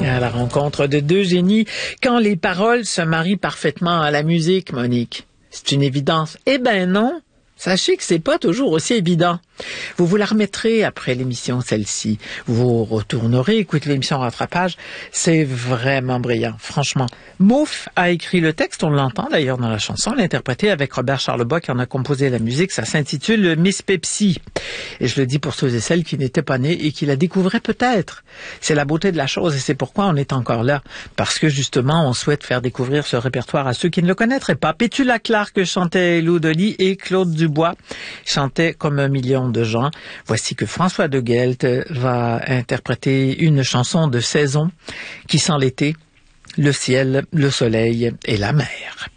À la rencontre de deux génies, quand les paroles se marient parfaitement à la musique, Monique. C'est une évidence. Eh ben non! Sachez que c'est pas toujours aussi évident. Vous vous la remettrez après l'émission, celle-ci. Vous retournerez, écoutez l'émission Rattrapage. C'est vraiment brillant, franchement. Mouf a écrit le texte, on l'entend d'ailleurs dans la chanson, l'interprété avec Robert Charlebois qui en a composé la musique. Ça s'intitule Miss Pepsi. Et je le dis pour ceux et celles qui n'étaient pas nés et qui la découvraient peut-être. C'est la beauté de la chose et c'est pourquoi on est encore là. Parce que justement, on souhaite faire découvrir ce répertoire à ceux qui ne le connaîtraient pas. Pétula Clark chantait Lou Dolly et Claude Dubois chantait comme un million de gens. Voici que François de Guelt va interpréter une chanson de saison qui sent l'été, le ciel, le soleil et la mer.